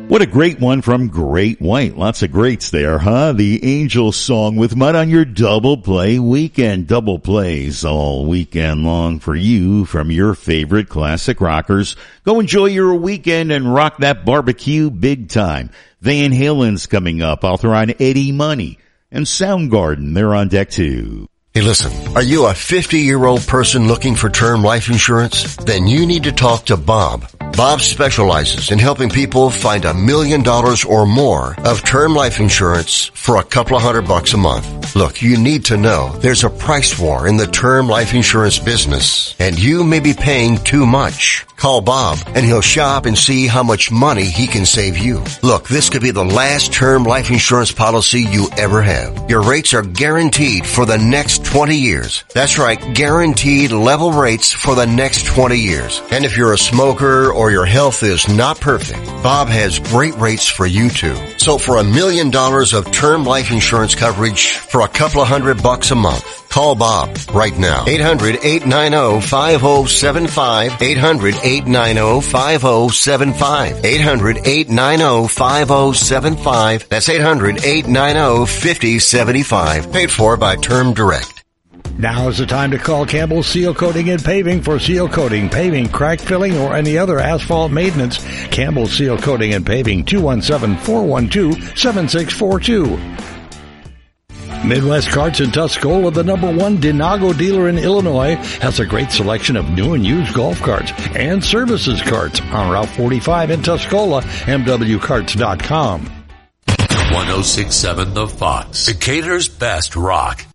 What a great one from Great White. Lots of greats there, huh? The Angel Song with Mud on your double play weekend. Double plays all weekend long for you from your favorite classic rockers. Go enjoy your weekend and rock that barbecue big time. Van Halen's coming up. I'll throw on Eddie Money. And Soundgarden, they're on deck too. Hey, listen, are you a 50-year-old person looking for term life insurance? Then you need to talk to Bob. Bob specializes in helping people find $1 million or more of term life insurance for a couple of $100 a month. Look, you need to know there's a price war in the term life insurance business, and you may be paying too much. Call Bob, and he'll shop and see how much money he can save you. Look, this could be the last term life insurance policy you ever have. Your rates are guaranteed for the next 20 years. That's right, guaranteed level rates for the next 20 years. And if you're a smoker or your health is not perfect, Bob has great rates for you too. So for $1 million of term life insurance coverage for a couple of $100 a month, call Bob right now. 800-890-5075. 800-890-5075. 800-890-5075. That's 800-890-5075. Paid for by Term Direct. Now is the time to call Campbell Seal Coating and Paving for seal coating, paving, crack filling, or any other asphalt maintenance. Campbell Seal Coating and Paving, 217-412-7642. Midwest Carts in Tuscola, the #1 Denago dealer in Illinois, has a great selection of new and used golf carts and services carts on Route 45 in Tuscola, MWCarts.com. 106.7 The Fox. Decatur's best rock.